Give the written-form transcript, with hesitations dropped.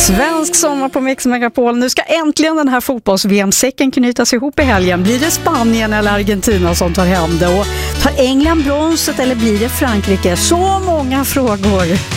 Svensk sommar på Mix Megapol. Nu ska äntligen den här fotbolls-VM-säcken knytas ihop i helgen. Blir det Spanien eller Argentina som tar hem det? Och tar England bronset eller blir det Frankrike? Så många frågor.